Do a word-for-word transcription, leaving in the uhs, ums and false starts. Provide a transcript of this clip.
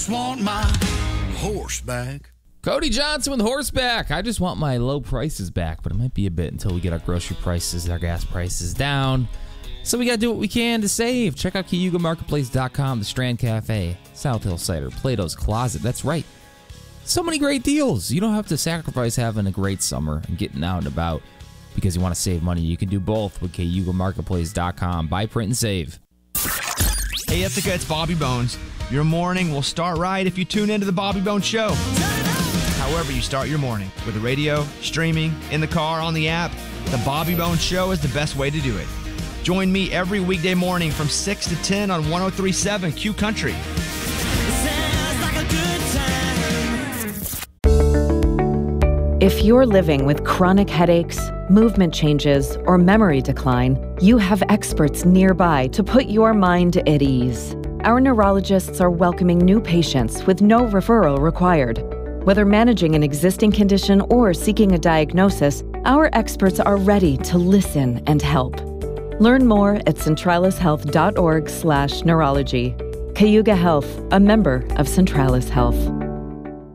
Want my horseback. Cody Johnson with Horseback. I just want my low prices back, but it might be a bit until we get our grocery prices, our gas prices down. So we got to do what we can to save. Check out Cayuga Marketplace dot com, the Strand Cafe, South Hill Cider, Plato's Closet. That's right. So many great deals. You don't have to sacrifice having a great summer and getting out and about because you want to save money. You can do both with Cayuga Marketplace dot com. Buy, print, and save. Hey, Ithaca, it's Bobby Bones. Your morning will start right if you tune into the Bobby Bones Show. However you start your morning, with the radio, streaming, in the car, on the app, the Bobby Bones Show is the best way to do it. Join me every weekday morning from six to ten on one oh three point seven Q Country. If you're living with chronic headaches, movement changes, or memory decline, you have experts nearby to put your mind at ease. Our neurologists are welcoming new patients with no referral required. Whether managing an existing condition or seeking a diagnosis, our experts are ready to listen and help. Learn more at centralis health dot org slash neurology. Cayuga Health, a member of Centralis Health.